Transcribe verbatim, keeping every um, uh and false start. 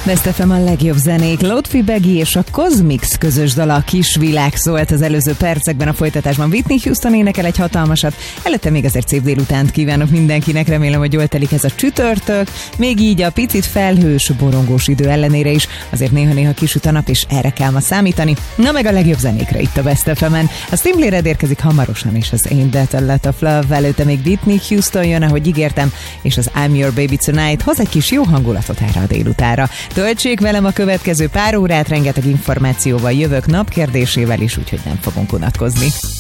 Best ef em a legjobb zenék, Lotfi Begi és a Cosmix közös dala, a Kisvilág szólt az előző percekben, a folytatásban Whitney Houston énekel egy hatalmasat, előtte még azért szép délutánt kívánok mindenkinek, remélem, hogy jól telik ez a csütörtök, még így a picit felhős, borongós idő ellenére is, azért néha-néha kisüt a nap, és erre kell ma számítani, na meg a legjobb zenékre itt a Best ef emen. A Stimbly Red érkezik hamarosan, és az Ain't That a Lot of Love, előtte még Whitney Houston jön, ahogy ígértem, és az I'm Your Baby Tonight hoz egy kis jó hangulatot erre a délutára. Töltsék velem a következő pár órát, rengeteg információval jövök, napkérdésével is, úgyhogy nem fogunk unatkozni.